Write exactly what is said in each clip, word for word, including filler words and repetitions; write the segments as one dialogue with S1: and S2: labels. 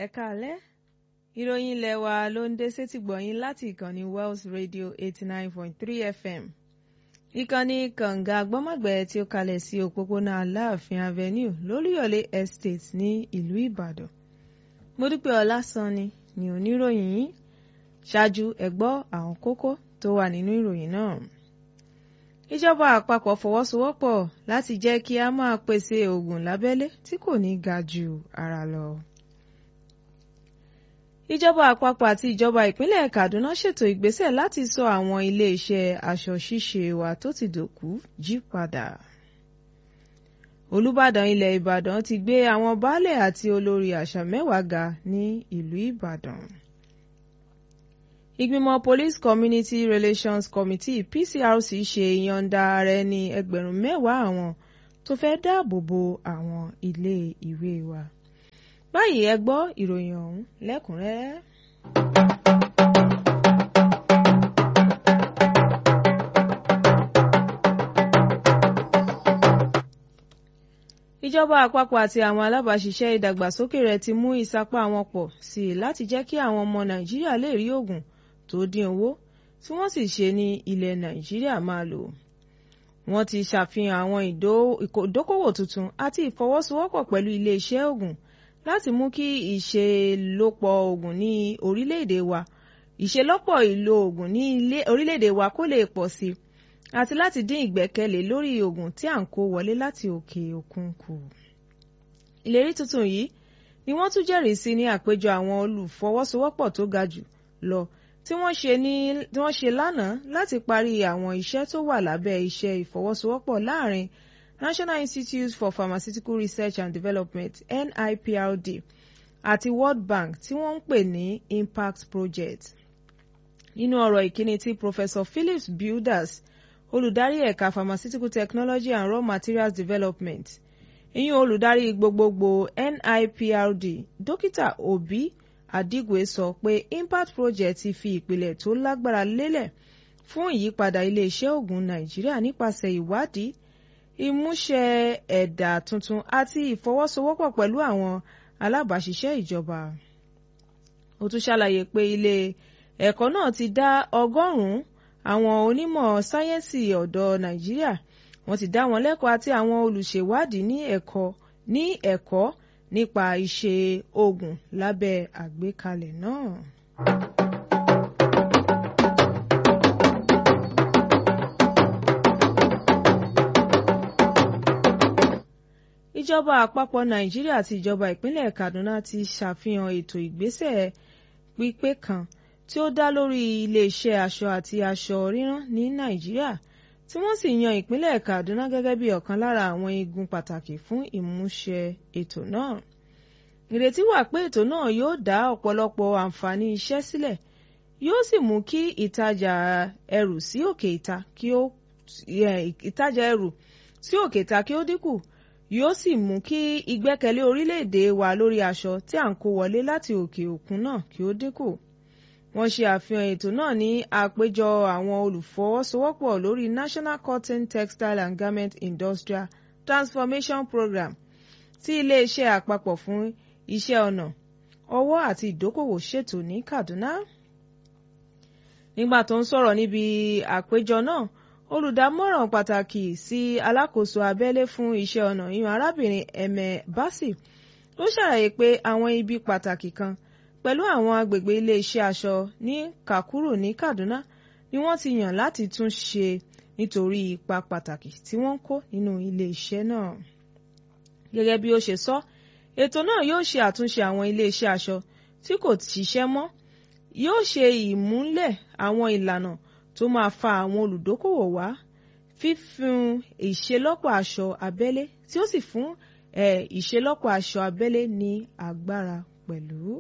S1: Ẹ káalẹ́, ìròyìn ilé wa ló ń dé sétígbọ̀yìn láti ìkànnì Wells Radio eighty nine point three F M. Ìkànnì kànga gbọ́mọ̀gbẹ́ tí ó kalẹ̀ sí òpópónà Aláàfin Avenue lóríyọ̀lé Estate ní ìlú Ìbàdàn. Modúpẹ́ Ọlásànni ni oníròyìn yìí. Ṣáájú ẹ gbọ́ àwọn kókó tó wà nínú ìròyìn náà. Ìjọba àpapọ̀ fọwọ́sowọ́pọ̀ láti jẹ́ kí a máa pèsè oògùn lábẹ́lé tí kò ní ga ju ara lọ. Ìjọba àpapọ̀ àti ìjọba ìpínlẹ̀ Kaduna ṣètò ìgbésẹ̀ láti sọ àwọn ilé-iṣẹ́ aṣọ ṣíṣe wa tó ti dòkú jí padà. Olúbàdàn ilẹ̀ Ìbàdàn ti gbé àwọn baálẹ̀ àti olórí àṣà mẹ́wàá ga ní ìlú Ìbàdàn. Ìgbìmọ̀ Police Community Relations Committee P C R C ṣe ìyọ̀ǹda ara ẹni ẹgbẹ̀rún mẹ́wàá àwọn tó fẹ́ dáàbò bo àwọn ilé ìwé wa. Báyìí ẹ gbọ́ ìròyìn ọ̀hún lẹ́kùnrẹ́rẹ́. Ìjọba àpapọ̀ àti àwọn alábàáṣiṣẹ́ ìdàgbàsókè rẹ̀ ti mú ìsapá wọn pọ̀ sí i láti jẹ́ kí àwọn ọmọ Nàìjíríà lè rí oògùn tó dín owó tí wọ́n sì ṣe ní ilẹ̀ Nàìjíríà máa lò. Wọ́n ti ṣàfihàn àwọn ìdókòwò tuntun àti ìfọwọ́sowọ́pọ̀ pẹ̀lú ilé-iṣẹ́ oògùn láti mú kí ìṣelọ́pọ̀ oògùn ní orílẹ̀-èdè wa ìṣelọ́pọ̀ ìlò oògùn ní orílẹ̀-èdè wa kó lè pọ̀ sí i àti láti dín ìgbẹ́kẹ̀lé lórí oògùn tí à ń kó wọlé láti òkè òkun kù. Ìlérí tuntun yìí ni wọ́n tún jẹ́rìí sí ní àpéjọ àwọn olùfọwọ́sowọ́pọ̀ tó ga jù lọ tí wọ́n ṣe ní tí wọ́n ṣe lánàá láti parí àwọn iṣẹ́ tó wà lábẹ́ iṣẹ́ ìfọwọ́sowọ́pọ̀ láàrin National Institute for Pharmaceutical Research and Development N I P R D àti World Bank tí wọ́n ń pè ní Impact Project. Nínú ọ̀rọ̀ ìkíni tí Professor Phillips Builders, olùdarí ẹ̀ka Pharmaceutical Technology and Raw Materials Development, ìyún olùdarí gbogbogbò N I P R D, Dókítà Obi Adigwe sọ pé Impact Project ti fi ìpìlẹ̀ tó lágbára lélẹ̀ fún ìyípadà ilé-iṣẹ́ oògùn Nàìjíríà nípasẹ̀ ìwádìí, ìmúṣẹ ẹ̀dà tuntun àti ìfọwọ́sowọ́pọ̀ pẹ̀lú àwọn alábàáṣiṣẹ́ ìjọba. Ó tún ṣàlàyé pé ilé ẹ̀kọ́ náà ti dá ọgọ́rùn-ún àwọn onímọ̀ sáyẹ́ǹsì ọ̀dọ́ Nàìjíríà, wọ́n ti dá wọn lẹ́kọ̀ọ́ àti àwọn olùṣèwádìí ní ẹ̀kọ́ ní ẹ̀kọ́ nípa iṣẹ́ oògùn lábẹ́ àgbékalẹ̀ náà. Ìjọba àpapọ̀ Nàìjíríà àti ìjọba ìpínlẹ̀ Kaduna ti ṣàfihàn ètò ìgbésẹ̀ pípé kan tí ó dá lórí ilé-iṣẹ́ aṣọ àti aṣọ rírán ní Nàìjíríà, tí wọ́n sì yan ìpínlẹ̀ Kaduna gẹ́gẹ́ bí ọ̀kan lára àwọn igun pàtàkì fún ìmúṣẹ ètò náà. Ìrètí wà pé ètò náà yóò dá ọ̀pọ̀lọpọ̀ àǹfààní iṣẹ́ sílẹ̀, yóò sì mú kí ìtajà ẹrù sí òkè ìta kí ó ìtajà ẹrù sí òkè ìta kí ó dínkù, yóò sì mú kí ìgbẹ́kẹ̀lé orílẹ̀-èdè wa lórí aṣọ tí à ń kó wọlé láti òkè òkun náà kí ó dínkù. Wọ́n ṣe àfihàn ètò náà ní àpéjọ àwọn olùfọwọ́sowọ́pọ̀ lórí National Cotton Textile and Garment Industrial Transformation Program tí Ilé-iṣẹ́ Àpapọ̀ fún Iṣẹ́ Ọnà, Ọwọ́ àti Ìdókòwò ṣètò ní Kaduna. Nígbà tó ń sọ̀rọ̀ níbi àpéjọ náà, olùdámọ̀ràn pàtàkì sí alákòóso abẹ́lé fún iṣẹ́ ọnà ìyún arábìnrin Eme Basi ló ṣàlàyé pé àwọn ibi pàtàkì kan pẹ̀lú àwọn agbègbè ilé-iṣẹ́ aṣọ ní Kakuru ní Kaduna ni wọ́n ti yàn láti tún ṣe nítorí ipa pàtàkì tí wọ́n ń kó nínú ilé-iṣẹ́ náà. Gẹ́gẹ́ bí ó ṣe sọ, ètò náà yóò ṣe àtúnṣe àwọn ilé-iṣẹ́ aṣọ tí kò ṣiṣẹ́ mọ́, yóò ṣe ìmúlẹ̀ àwọn ìlànà tó máa fa àwọn olùdókòwò wá, fífún ìṣelọ́pọ̀ aṣọ abẹ́lé tí ó sì fún ìṣelọ́pọ̀ aṣọ abẹ́lé ní agbára pẹ̀lú.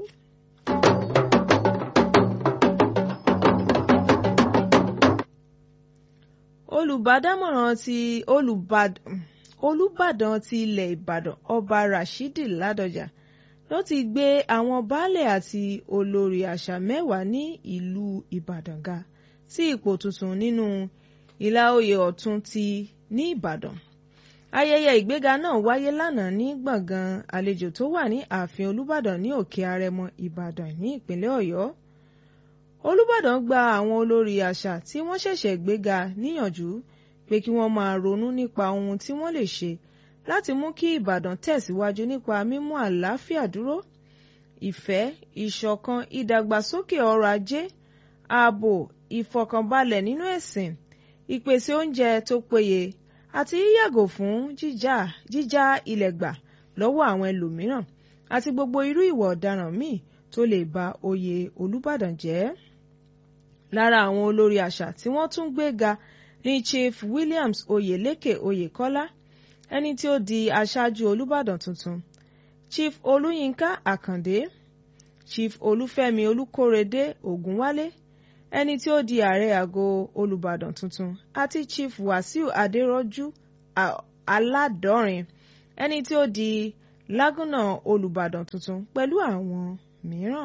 S1: Olùbádámọ̀ràn ti Olúbàdàn ti ilẹ̀ Ìbàdàn Ọba Rashidi Ládọjà ló ti gbé àwọn baálẹ̀ àti olórí àṣà mẹ́wàá ní ìlú Ìbàdàn ga sí ipò tuntun nínú ìlà oyè ọ̀tún ti ní Ìbàdàn. Ayẹyẹ ìgbéga náà wáyé lánàá ní gbọ̀ngàn àlejò tó wà ní ààfin Olúbàdàn ní Òkè Àrẹ̀mọ, Ìbàdàn ní ìpínlẹ̀ Ọ̀yọ́. Olúbàdàn gba àwọn olórí àṣà tí wọ́n ṣẹ̀ṣẹ̀ gbéga níyànjú pé kí wọ́n máa ronú nípa ohun tí wọ́n lè ṣe láti mú kí Ìbàdàn tẹ̀síwájú nípa mímú àlàáfíà dúró, ìfẹ́, ìṣọ̀kan, ìdàgbàsókè ọrọ̀ ajé, ààbò, ìfọ̀kànbalẹ̀ nínú ẹ̀sìn, ìpèsè oúnjẹ tó péye, àti yíyàgò fún jíjà jíjà ilẹ̀ gbà lọ́wọ́ àwọn ẹlòmíràn àti gbogbo irú ìwà ọ̀daràn míì tó lè ba oyè Olúbàdàn jẹ́. Lára àwọn olórí àṣà tí wọ́n tún gbéga ní Chief Williams Oyèlékè Oyèkọ́lá, ẹni tí ó di aṣáájú Olúbàdàn tuntun, Chief Olúyinká Àkàndé, Chief Olúfẹ́mi Olúkórèdé Ògúnwálé, ẹni tí ó di ààrẹ àgọ́ Olúbàdàn tuntun, àti Chief Wàsíù Adérọ́jú Aládọ́rin, ẹni tí ó di lágúnná Olúbàdàn tuntun, pẹ̀lú àwọn mìíràn.